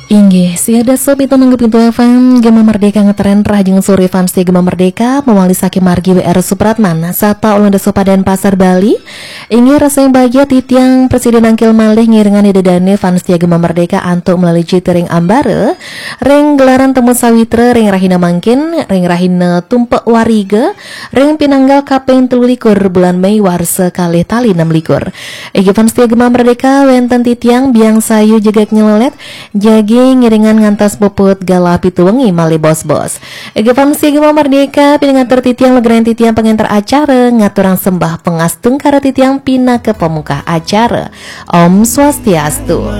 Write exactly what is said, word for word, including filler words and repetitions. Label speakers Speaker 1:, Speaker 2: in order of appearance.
Speaker 1: Inggih, siada sob itu nanggep pintu F M Gema Merdeka ngetren rahajeng sore fans di Gema Merdeka mewali saki margi W R Supratman Sata ulang deso padan pasar Bali. Inggih rasa yang bahagia titiang Presiden Angkil Malih ngiringan dedane fans di Gema Merdeka antuk melalui jitering ambare ring gelaran temu sawitre ring rahina mangkin ring rahina tumpek wariga ring pinanggal kaping telulikur bulan Mei warse kalih tali enam likur. Inggih fans di Gema Merdeka wenten titiang biang sayu jegak nyelelet jagi ngiringan ngantas puput galah pitu wengi mali bos-bos. Ege famsi Gema Merdeka pining ngatur titiang legeran titiang pengantar acara ngaturang sembah pengastung karo titiang pina ke pemuka acara. Om Swastiastu.